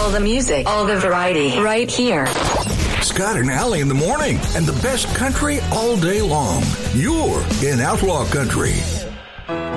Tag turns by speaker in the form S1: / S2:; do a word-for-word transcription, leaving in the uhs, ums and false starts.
S1: All the music, all the variety, right here.
S2: Scott and Allie in the morning, and the best country all day long. You're in Outlaw Country.